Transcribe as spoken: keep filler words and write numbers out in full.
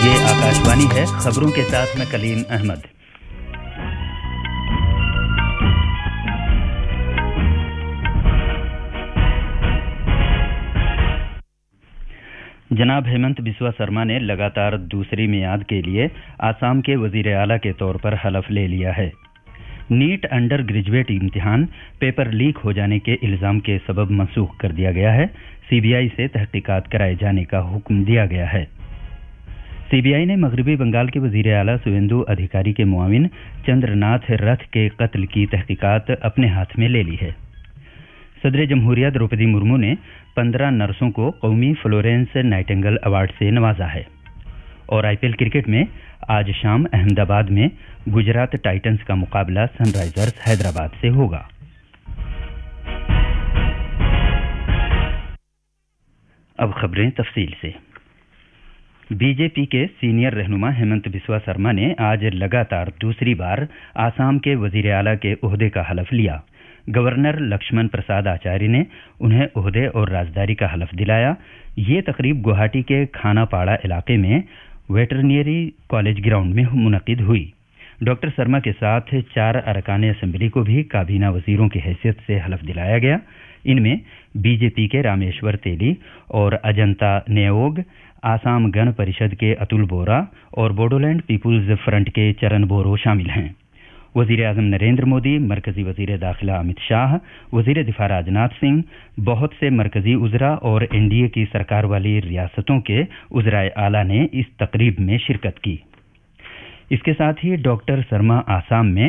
ये आकाशवाणी है। खबरों के साथ मैं कलीम अहमद। जनाब हेमंत बिस्वा शर्मा ने लगातार दूसरी मियाद के लिए आसाम के वजीर आला के तौर पर हलफ ले लिया है। नीट अंडर ग्रेजुएट इम्तिहान पेपर लीक हो जाने के इल्जाम के सबब मंसूख कर दिया गया है। सीबीआई से तहकीकात कराए जाने का हुक्म दिया गया है। सीबीआई ने मगरबी बंगाल के वजीर आला सुवेंदु अधिकारी के मुआविन चंद्रनाथ रथ के कत्ल की तहकीकात अपने हाथ में ले ली है। सदर जमहूरिया द्रौपदी मुर्मू ने पंद्रह नर्सों को कौमी फ्लोरेंस नाइटिंगेल अवार्ड से नवाजा है। और आईपीएल क्रिकेट में आज शाम अहमदाबाद में गुजरात टाइटंस का मुकाबला सनराइजर्स हैदराबाद से होगा। अब खबरें तफसील से। बीजेपी के सीनियर रहनुमा हेमंत बिस्वा शर्मा ने आज लगातार दूसरी बार आसाम के वजीर आला के ओहदे का हलफ लिया। गवर्नर लक्ष्मण प्रसाद आचार्य ने उन्हें ओहदे और राजदारी का हलफ दिलाया। ये तकरीब गुवाहाटी के खानापाड़ा इलाके में वेटरनरी कॉलेज ग्राउंड में मुनक्किद हुई। डॉक्टर शर्मा के साथ चार अरकान असेंबली को भी काबीना वजीरों की हैसियत से हलफ दिलाया गया। इनमें बीजेपी के रामेश्वर तेली और अजंता नेओग, आसाम गण परिषद के अतुल बोरा और बोडोलैंड पीपुल्स फ्रंट के चरण बोरो शामिल हैं। वजीर आजम नरेंद्र मोदी, मरकजी वजीर दाखिला अमित शाह, वजीर दिफा राजनाथ सिंह, बहुत से मरकजी उजरा और एनडीए की सरकार वाली रियासतों के उजराए आला ने इस तकरीब में शिरकत की। इसके साथ ही डॉक्टर शर्मा आसाम में